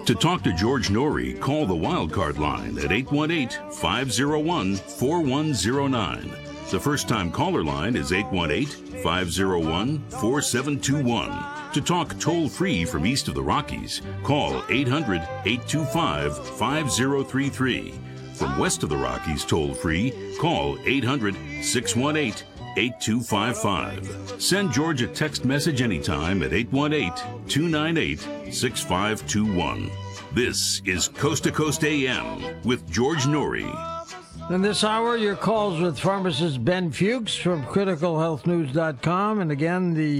To talk to George Norrie, call the Wildcard line at 818-501-4109. The first-time caller line is 818-501-4721. To talk toll-free from east of the Rockies, call 800-825-5033. From west of the Rockies toll-free, call 800-618-8255. Send George a text message anytime at 818-298-6521. This is Coast to Coast AM with George Norrie. In this hour, your calls with pharmacist Ben Fuchs from criticalhealthnews.com. And again, the